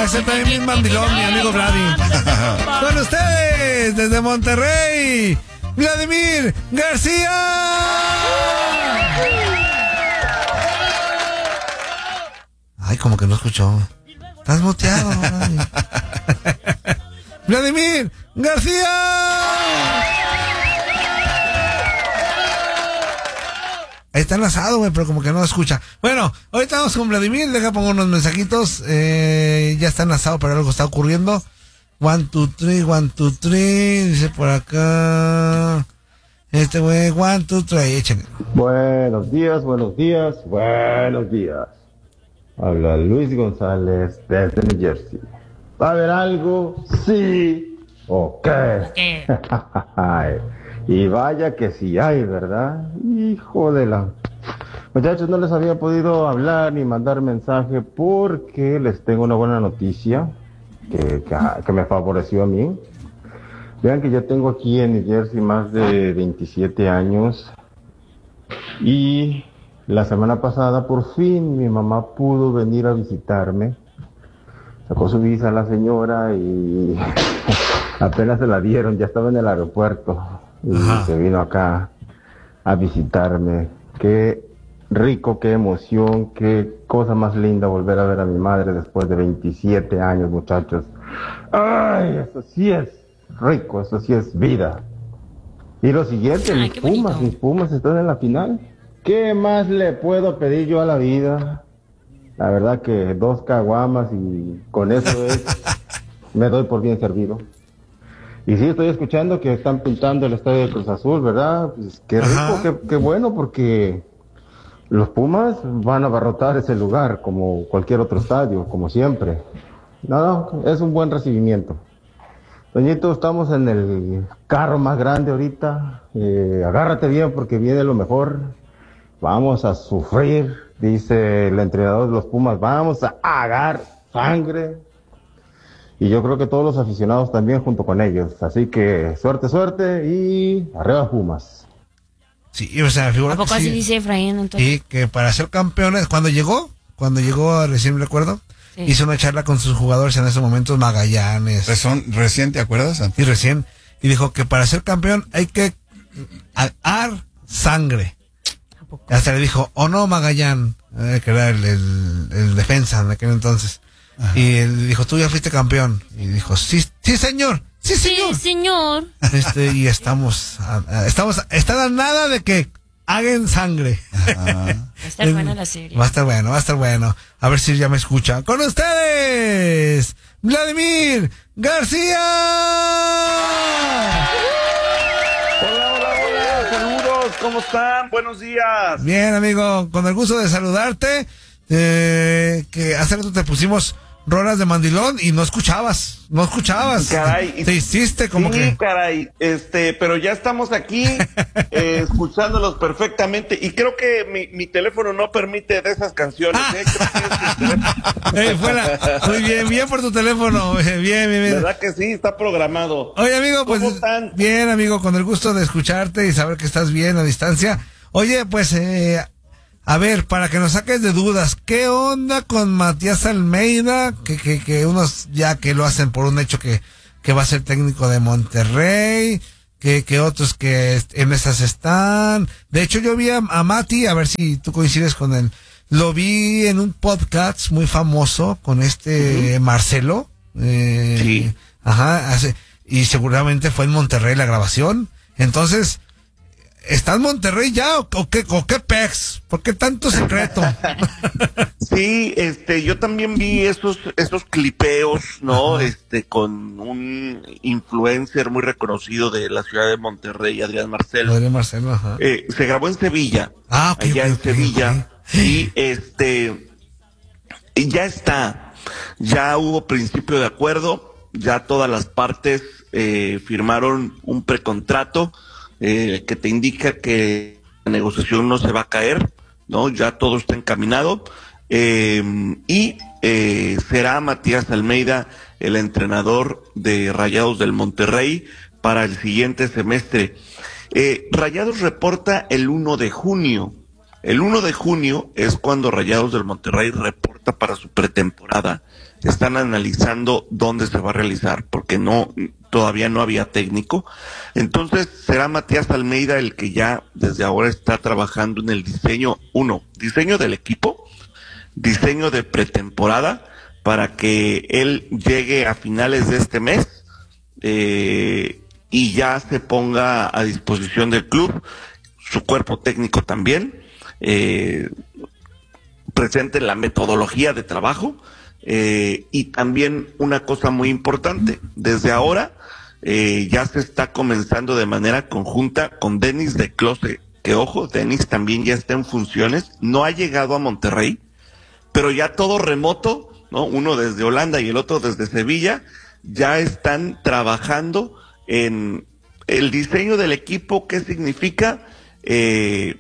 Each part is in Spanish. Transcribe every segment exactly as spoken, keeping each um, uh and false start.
ese también es mandilón, mi amigo Vladi. Con ustedes, desde Monterrey, Vladimir García. Ay, como que no escuchó. Estás muteado, Vladi. Vladimir García. Ahí está enlazado, güey, pero como que no escucha. Bueno, ahorita vamos con Vladimir. Deja pongo unos mensajitos. Eh, ya está enlazado, pero algo está ocurriendo. One, two, three, one, two, three. Dice por acá. Este güey, one, two, three. Échenle. Buenos días, buenos días, buenos días. Habla Luis González desde New Jersey. ¿Va a haber algo? Sí. ¿O qué? Y vaya que sí hay, ¿verdad? Hijo de la... Muchachos, no les había podido hablar ni mandar mensaje porque les tengo una buena noticia que, que, que me favoreció a mí. Vean que yo tengo aquí en New Jersey más de veintisiete años y la semana pasada por fin mi mamá pudo venir a visitarme. Sacó su visa la señora y apenas se la dieron, ya estaba en el aeropuerto. Y Ajá. se vino acá a visitarme. Qué rico, qué emoción, qué cosa más linda volver a ver a mi madre después de veintisiete años, muchachos. ¡Ay! Eso sí es rico, eso sí es vida. Y lo siguiente, Ay, mis Pumas, bonito. mis Pumas están en la final. ¿Qué más le puedo pedir yo a la vida? La verdad que dos caguamas y con eso es, me doy por bien servido. Y sí, estoy escuchando que están pintando el estadio de Cruz Azul, ¿verdad? Pues qué rico, qué, qué bueno, porque los Pumas van a abarrotar ese lugar como cualquier otro estadio, como siempre. No, no, es un buen recibimiento. Doñito, estamos en el carro más grande ahorita. Eh, agárrate bien porque viene lo mejor. Vamos a sufrir, dice el entrenador de los Pumas. Vamos a agarrar sangre. Y yo creo que todos los aficionados también junto con ellos. Así que suerte, suerte y arriba Pumas. Sí, o sea, figura ¿A poco que así sí. dice Efraín entonces? Sí, que para ser campeones, cuando llegó, cuando llegó, recién recuerdo, sí. hizo una charla con sus jugadores en esos momentos, Magallanes. Son, ¿Recién te acuerdas? Y recién. Y dijo que para ser campeón hay que dar sangre. Hasta le dijo, o no Magallán, eh, que era el, el, el defensa en aquel entonces. Ajá. Y él dijo, tú ya fuiste campeón. Y dijo, sí, sí señor, sí señor. Sí señor. Este, y estamos, a, a, estamos, están a nada de que hagan sangre. Va a estar buena la serie. Va a estar bueno, va a estar bueno. A ver si ya me escuchan. Con ustedes, Vladimir García. Hola, hola, hola, saludos, ¿cómo están? Buenos días. Bien, amigo, con el gusto de saludarte. Eh, que hace rato te pusimos rolas de mandilón y no escuchabas, no escuchabas. Caray. Te hiciste como sí, que... Sí, caray, este, pero ya estamos aquí eh, escuchándolos perfectamente y creo que mi, mi teléfono no permite de esas canciones. ¿eh? Creo que es el teléfono. eh, fuera. Muy bien, bien por tu teléfono, bien, bien, bien. ¿Verdad que sí? Está programado. Oye, amigo, pues... ¿Cómo están? Bien, amigo, con el gusto de escucharte y saber que estás bien a distancia. Oye, pues... Eh, A ver, para que nos saques de dudas, ¿qué onda con Matías Almeida? Que, que, que unos ya que lo hacen por un hecho que, que va a ser técnico de Monterrey, que, que otros que en esas están. De hecho, yo vi a, a Mati, a ver si tú coincides con él. Lo vi en un podcast muy famoso con este uh-huh. Marcelo. Eh, sí. Ajá, hace, y seguramente fue en Monterrey la grabación. Entonces... ¿Está en Monterrey ya o, o qué, o qué pex? ¿Por qué tanto secreto? Sí, este, yo también vi esos, esos clipeos, ¿no? Ajá. Este, con un influencer muy reconocido de la ciudad de Monterrey, Adrián Marcelo. Adrián Marcelo, ajá. Eh, se grabó en Sevilla. Ah, ok, allá okay, en okay, Sevilla. Okay. Y este, y ya está. Ya hubo principio de acuerdo. Ya todas las partes eh, firmaron un precontrato. Eh, que te indica que la negociación no se va a caer, ¿no? Ya todo está encaminado eh, y eh, será Matías Almeida el entrenador de Rayados del Monterrey para el siguiente semestre. Eh, Rayados reporta el uno de junio. El uno de junio es cuando Rayados del Monterrey reporta para su pretemporada. están analizando dónde se va a realizar, porque no, todavía no había técnico. Entonces será Matías Almeida el que ya desde ahora está trabajando en el diseño, uno, diseño del equipo, diseño de pretemporada, para que él llegue a finales de este mes eh, y ya se ponga a disposición del club, su cuerpo técnico también, eh, presente la metodología de trabajo, eh, y también una cosa muy importante, desde ahora eh, ya se está comenzando de manera conjunta con Denis de Close, que ojo, Denis también ya está en funciones, no ha llegado a Monterrey, pero ya todo remoto, ¿no? Uno desde Holanda y el otro desde Sevilla, ya están trabajando en el diseño del equipo. ¿Qué significa? Eh,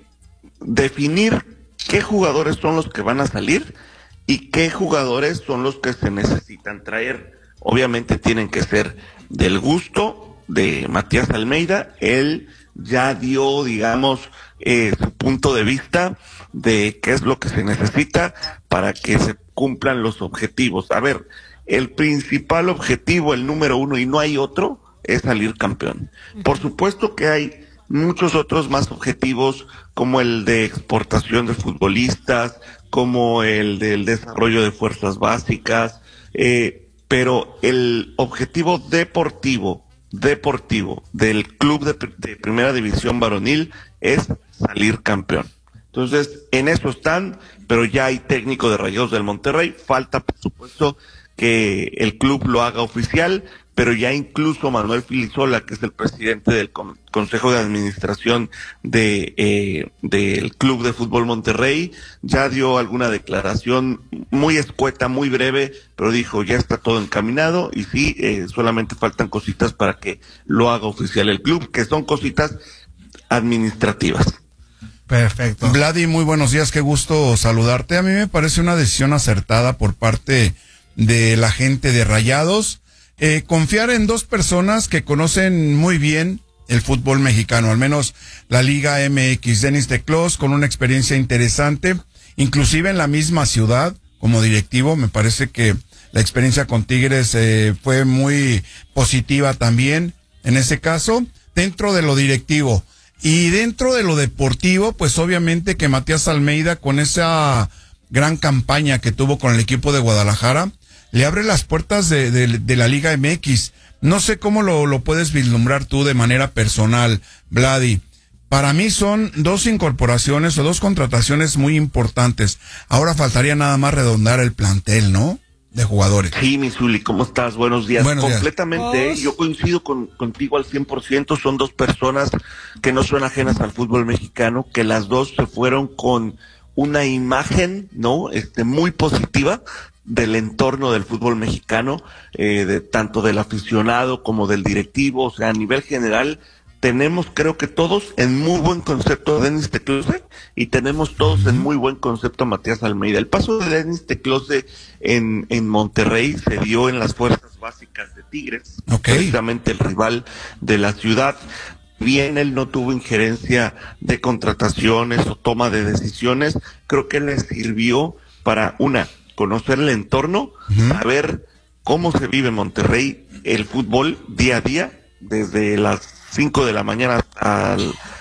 definir qué jugadores son los que van a salir y qué jugadores son los que se necesitan traer. Obviamente tienen que ser del gusto de Matías Almeida. Él ya dio, digamos, eh, su punto de vista de qué es lo que se necesita para que se cumplan los objetivos. A ver, el principal objetivo, el número uno, y no hay otro, es salir campeón. Por supuesto que hay muchos otros más objetivos, como el de exportación de futbolistas, como el del desarrollo de fuerzas básicas, eh, pero el objetivo deportivo, deportivo del club de, de primera división varonil es salir campeón. Entonces, en eso están, pero ya hay técnico de Rayados del Monterrey. Falta, por supuesto, que el club lo haga oficial, pero ya incluso Manuel Filisola, que es el presidente del con- Consejo de Administración de eh, del Club de Fútbol Monterrey, ya dio alguna declaración muy escueta, muy breve, pero dijo, ya está todo encaminado, y sí, eh, solamente faltan cositas para que lo haga oficial el club, que son cositas administrativas. Perfecto. Vladi, muy buenos días, qué gusto saludarte. A mí me parece una decisión acertada por parte de la gente de Rayados, eh, confiar en dos personas que conocen muy bien el fútbol mexicano, al menos la Liga M X. Denis de Close, con una experiencia interesante, inclusive en la misma ciudad, como directivo. Me parece que la experiencia con Tigres eh, fue muy positiva también, en ese caso, dentro de lo directivo. Y dentro de lo deportivo, pues obviamente que Matías Almeida, con esa gran campaña que tuvo con el equipo de Guadalajara, le abre las puertas de, de, de la Liga M X. No sé cómo lo, lo puedes vislumbrar tú de manera personal, Vladi. Para mí son dos incorporaciones o dos contrataciones muy importantes. Ahora faltaría nada más redondar el plantel, ¿no? De jugadores. Sí, Misuli, ¿cómo estás? Buenos días. Buenos días. Completamente, ¿eh? Yo coincido con, contigo al cien por ciento. Son dos personas que no son ajenas al fútbol mexicano, que las dos se fueron con una imagen, ¿no? Este, muy positiva del entorno del fútbol mexicano, eh, de tanto del aficionado como del directivo. O sea, a nivel general, tenemos, creo que todos, en muy buen concepto a Denis de Close, y tenemos todos en muy buen concepto a Matías Almeida. El paso de Denis de Close en, en Monterrey se dio en las fuerzas básicas de Tigres, Okay. precisamente el rival de la ciudad. Bien, él no tuvo injerencia de contrataciones o toma de decisiones, creo que le sirvió para, una, conocer el entorno, Uh-huh. saber cómo se vive en Monterrey el fútbol día a día, desde las cinco de la mañana a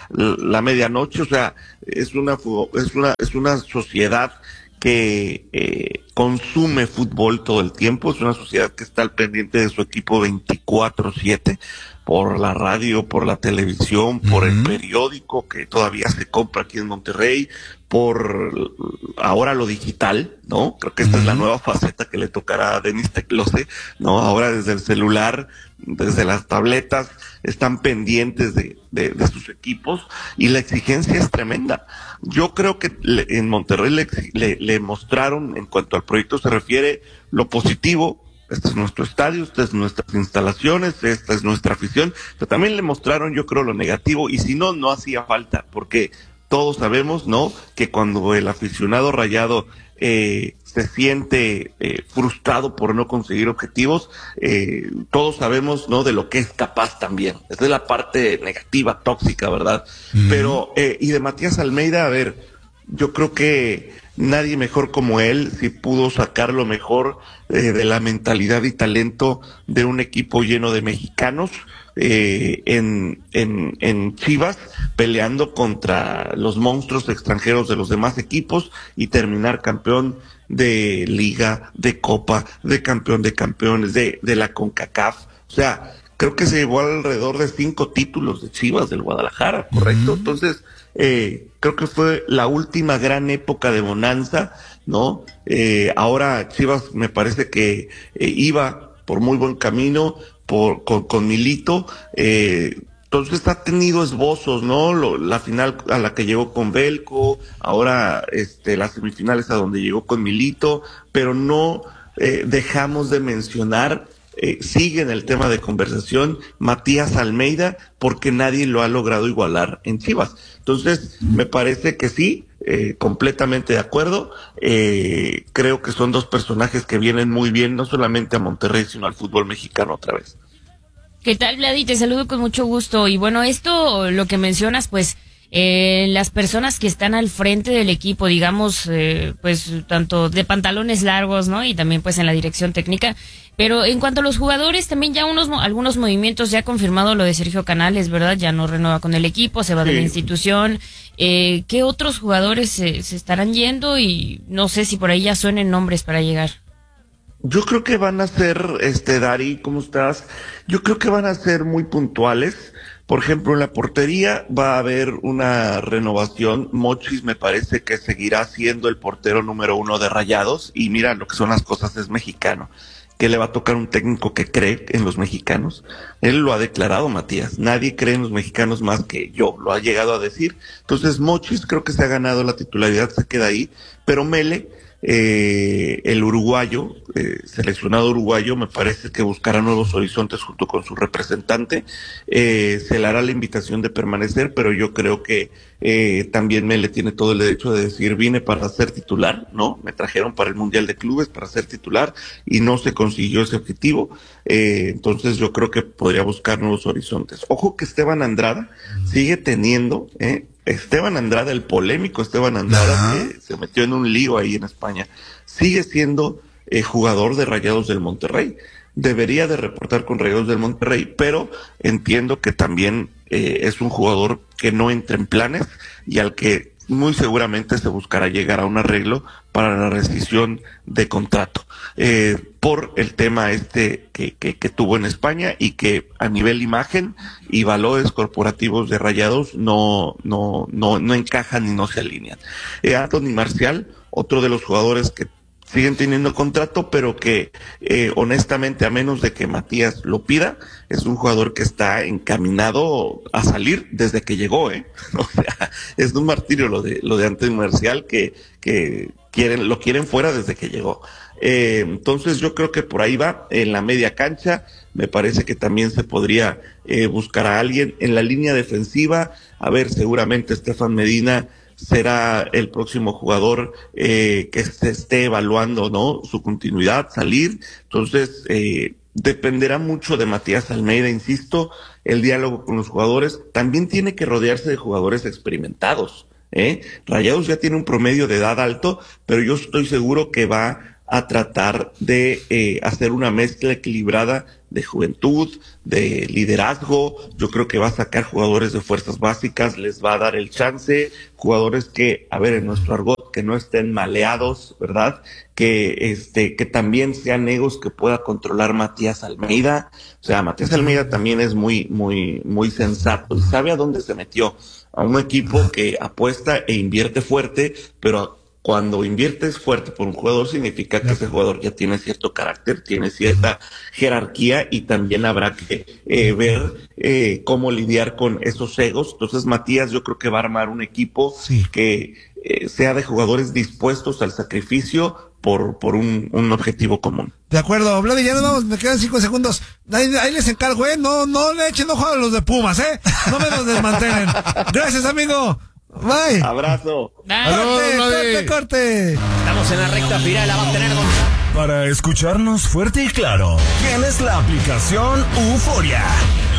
la medianoche. O sea, es una es una es una sociedad que eh, consume fútbol todo el tiempo, es una sociedad que está al pendiente de su equipo veinticuatro siete, por la radio, por la televisión, por Uh-huh. el periódico que todavía se compra aquí en Monterrey, por ahora lo digital, ¿no? Creo que esta Uh-huh. es la nueva faceta que le tocará a Denis de Close, ¿no? Ahora desde el celular, desde las tabletas, están pendientes de, de, de sus equipos, y la exigencia es tremenda. Yo creo que le, en Monterrey le, le, le mostraron, en cuanto al proyecto se refiere, lo positivo. Este es nuestro estadio, estas son nuestras instalaciones, esta es nuestra afición, pero también le mostraron, yo creo, lo negativo, y si no, no hacía falta, porque todos sabemos, ¿no?, que cuando el aficionado rayado eh, se siente eh, frustrado por no conseguir objetivos, eh, todos sabemos, ¿no?, de lo que es capaz también. Esa es la parte negativa, tóxica, ¿verdad? Uh-huh. Pero, eh, y de Matías Almeida, a ver, yo creo que nadie mejor como él, si pudo sacar lo mejor eh, de la mentalidad y talento de un equipo lleno de mexicanos eh, en, en, en Chivas, peleando contra los monstruos extranjeros de los demás equipos y terminar campeón de Liga, de Copa, de campeón de campeones, de, de la CONCACAF. O sea, creo que se llevó alrededor de cinco títulos de Chivas del Guadalajara, ¿correcto? Uh-huh. Entonces, eh, creo que fue la última gran época de bonanza, ¿no? Eh, ahora Chivas me parece que eh, iba por muy buen camino, por con, con Milito, eh, entonces ha tenido esbozos, ¿no? Lo, la final a la que llegó con Belko, ahora este, las semifinales a donde llegó con Milito, pero no eh, dejamos de mencionar, eh, sigue en el tema de conversación, Matías Almeida, porque nadie lo ha logrado igualar en Chivas. Entonces, me parece que sí, eh, completamente de acuerdo. Eh, creo que son dos personajes que vienen muy bien, no solamente a Monterrey, sino al fútbol mexicano otra vez. ¿Qué tal, Vladi? Te saludo con mucho gusto. Y bueno, esto, lo que mencionas, pues, eh, las personas que están al frente del equipo, digamos, eh, pues, tanto de pantalones largos, ¿no? Y también, pues, en la dirección técnica. Pero en cuanto a los jugadores, también ya unos, algunos movimientos, ya ha confirmado lo de Sergio Canales, ¿verdad? Ya no renueva con el equipo, se va sí. de la institución. Eh, ¿qué otros jugadores se, se estarán yendo? Y no sé si por ahí ya suenen nombres para llegar. Yo creo que van a ser, este, Dari, ¿cómo estás? Yo creo que van a ser muy puntuales. Por ejemplo, en la portería va a haber una renovación. Mochis me parece que seguirá siendo el portero número uno de Rayados. Y mira, lo que son las cosas, es mexicano. Que le va a tocar un técnico que cree en los mexicanos. Él lo ha declarado, Matías. Nadie cree en los mexicanos más que yo. Lo ha llegado a decir. Entonces, Mochis creo que se ha ganado la titularidad, se queda ahí. Pero Mele... Eh, el uruguayo, eh, seleccionado uruguayo, me parece que buscará nuevos horizontes junto con su representante. Eh, se le hará la invitación de permanecer, pero yo creo que eh, también Mele tiene todo el derecho de decir, vine para ser titular, ¿no? Me trajeron para el Mundial de Clubes para ser titular y no se consiguió ese objetivo. Eh, entonces yo creo que podría buscar nuevos horizontes. Ojo que Esteban Andrada sigue teniendo, eh, Esteban Andrada, el polémico Esteban Andrada, que se metió en un lío ahí en España, sigue siendo eh, jugador de Rayados del Monterrey. Debería de reportar con Rayados del Monterrey, pero entiendo que también eh, es un jugador que no entra en planes y al que muy seguramente se buscará llegar a un arreglo para la rescisión de contrato, eh, por el tema este que, que, que tuvo en España y que a nivel imagen y valores corporativos de Rayados no, no, no, no encajan y no se alinean. Eh, Anthony Marcial, otro de los jugadores que siguen teniendo contrato, pero que eh, honestamente, a menos de que Matías lo pida, es un jugador que está encaminado a salir desde que llegó, ¿eh? O sea, es un martirio lo de lo de Anthony Marcial, que que quieren lo quieren fuera desde que llegó. Eh, entonces yo creo que por ahí va. En la media cancha me parece que también se podría eh, buscar a alguien en la línea defensiva. A ver, seguramente Estefan Medina será el próximo jugador eh, que se esté evaluando, ¿no? Su continuidad, salir. Entonces, eh, dependerá mucho de Matías Almeida, insisto, el diálogo con los jugadores. También tiene que rodearse de jugadores experimentados, ¿eh? Rayados ya tiene un promedio de edad alto, pero yo estoy seguro que va a tratar de eh, hacer una mezcla equilibrada de juventud, de liderazgo. Yo creo que va a sacar jugadores de fuerzas básicas, les va a dar el chance, jugadores que, a ver, en nuestro argot, que no estén maleados, ¿verdad? Que este, que también sean egos que pueda controlar Matías Almeida. O sea, Matías Almeida también es muy, muy, muy sensato y sabe a dónde se metió. A un equipo que apuesta e invierte fuerte, pero cuando inviertes fuerte por un jugador significa que ese jugador ya tiene cierto carácter, tiene cierta jerarquía y también habrá que eh, ver eh, cómo lidiar con esos egos. Entonces Matías yo creo que va a armar un equipo sí. que eh, sea de jugadores dispuestos al sacrificio por por un, un objetivo común. De acuerdo, Vladi, ya nos vamos, me quedan cinco segundos. Ahí, ahí les encargo, ¿eh? No, no le echen ojo a los de Pumas, ¿eh? No me los desmantelen. Gracias, amigo. Bye. Abrazo. Corte, corte, corte. Estamos en la recta final, la va a tener Gonzalo. Para escucharnos fuerte y claro, tienes la aplicación Euforia.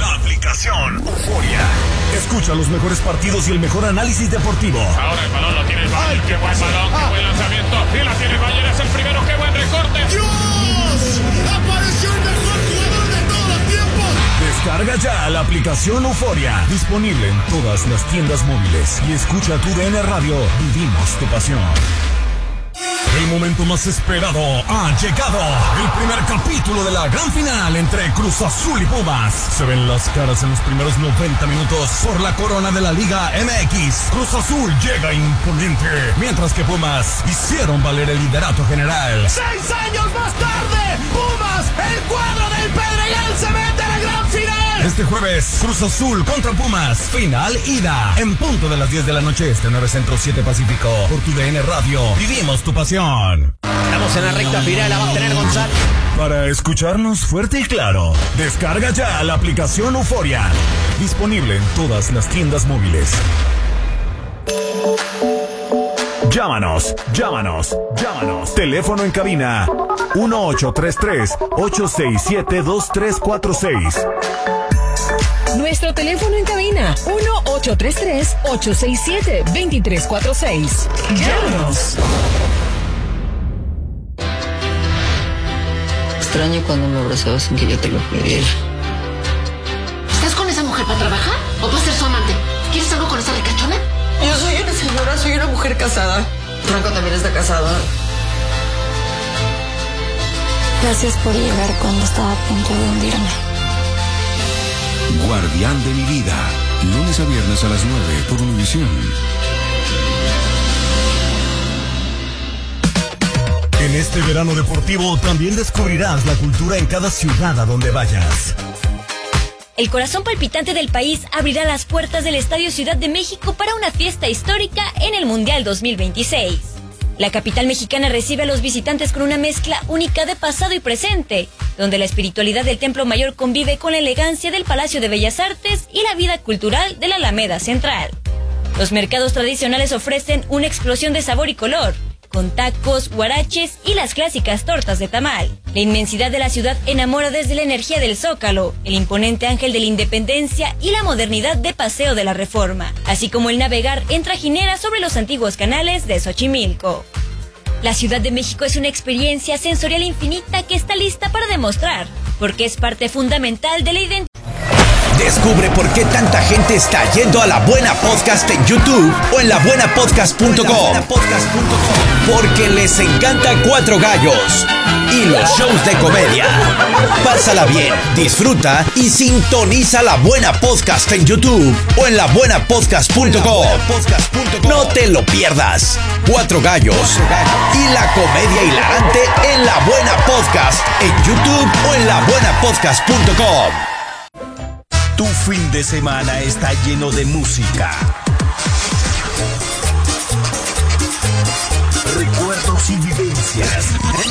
la aplicación Euforia. Escucha los mejores partidos y el mejor análisis deportivo. Ahora el balón lo tiene el Bayern. Qué buen balón, qué buen lanzamiento. Y la tiene el Bayern, es el primero, qué buen recorte. ¡Dios! ¡Apareció el mejor jugador de todos los tiempos! Descarga ya la aplicación Euforia. Disponible en todas las tiendas móviles. Y escucha tu D N Radio. Vivimos tu pasión. El momento más esperado ha llegado. El primer capítulo de la gran final entre Cruz Azul y Pumas. Se ven las caras en los primeros noventa minutos por la corona de la Liga M X. Cruz Azul llega imponente, mientras que Pumas hicieron valer el liderato general. Seis años más tarde, Pumas, el cuadro del Pedregal, se mete a la gran final. Este jueves, Cruz Azul contra Pumas, final ida, en punto de las diez de la noche, este nueve Centro siete Pacífico, por tu D N Radio. Vivimos tu pasión. Estamos en la recta final, la va a tener González. Para escucharnos fuerte y claro, descarga ya la aplicación Euforia. Disponible en todas las tiendas móviles. Llámanos, llámanos, llámanos. Teléfono en cabina uno ocho tres tres, ocho seis siete, dos tres cuatro seis. Nuestro teléfono en cabina uno ocho tres tres, ocho seis siete, dos tres cuatro seis. Llámanos. Extraño cuando me abrazabas sin que yo te lo pidiera. ¿Estás con esa mujer para trabajar o vas a ser su amante? ¿Quieres algo con esa ricachona? Yo soy una señora, soy una mujer casada. Franco también está casado. Gracias por llegar cuando estaba a punto de hundirme. Guardián de mi vida. Lunes a viernes a las nueve por Univisión. En este verano deportivo también descubrirás la cultura en cada ciudad a donde vayas. El corazón palpitante del país abrirá las puertas del Estadio Ciudad de México para una fiesta histórica en el Mundial dos mil veintiséis. La capital mexicana recibe a los visitantes con una mezcla única de pasado y presente, donde la espiritualidad del Templo Mayor convive con la elegancia del Palacio de Bellas Artes y la vida cultural de la Alameda Central. Los mercados tradicionales ofrecen una explosión de sabor y color, con tacos, huaraches y las clásicas tortas de tamal. La inmensidad de la ciudad enamora desde la energía del Zócalo, el imponente Ángel de la Independencia y la modernidad de Paseo de la Reforma, así como el navegar en trajinera sobre los antiguos canales de Xochimilco. La Ciudad de México es una experiencia sensorial infinita que está lista para demostrar, porque es parte fundamental de la identidad. Descubre por qué tanta gente está yendo a La Buena Podcast en YouTube o en la buena podcast punto com. Porque les encanta Cuatro Gallos y los shows de comedia. Pásala bien, disfruta y sintoniza La Buena Podcast en YouTube o en la buena podcast punto com. No te lo pierdas. Cuatro Gallos y la comedia hilarante en La Buena Podcast en YouTube o en la buena podcast punto com. Tu fin de semana está lleno de música,